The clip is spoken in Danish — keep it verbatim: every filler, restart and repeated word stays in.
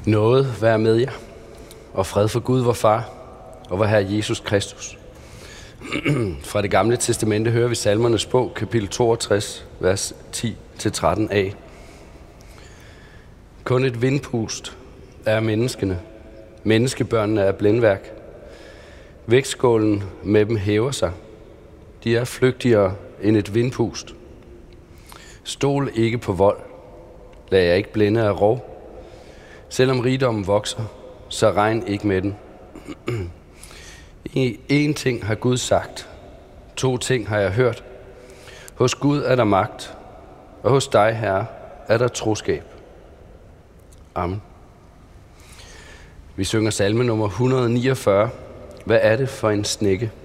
Nåde være med jer, og fred for Gud, vor Far, og vor Herre Jesus Kristus. Fra det gamle testamente hører vi Salmernes bog, kapitel toogtres, vers ti til tretten a. Kun et vindpust er menneskene. Menneskebørnene er blændværk. Vægtskålen med dem hæver sig. De er flygtigere end et vindpust. Stol ikke på vold. Lad jer ikke blænde af rov. Selvom rigdommen vokser, så regn ikke med den. En ting har Gud sagt. To ting har jeg hørt. Hos Gud er der magt, og hos dig, Herre, er der troskab. Amen. Vi synger salme nummer et hundrede niogfyrre. Hvad er det for en snække?